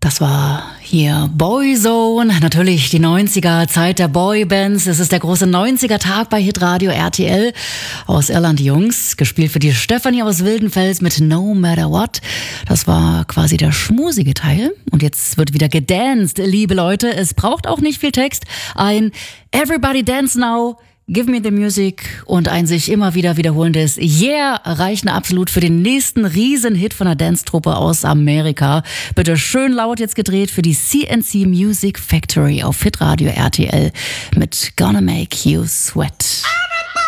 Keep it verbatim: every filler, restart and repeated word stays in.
Das war hier Boyzone, natürlich die neunziger, Zeit der Boybands. Es ist der große neunziger-Tag bei Hitradio R T L. Aus Irland die Jungs, gespielt für die Stefanie aus Wildenfels mit No Matter What. Das war quasi der schmusige Teil. Und jetzt wird wieder gedanced, liebe Leute. Es braucht auch nicht viel Text. Ein Everybody Dance Now, Give Me the Music und ein sich immer wieder wiederholendes Yeah reichen absolut für den nächsten Riesenhit von der Dance-Truppe aus Amerika. Bitte schön laut jetzt gedreht für die C N C Music Factory auf Hitradio R T L mit Gonna Make You Sweat.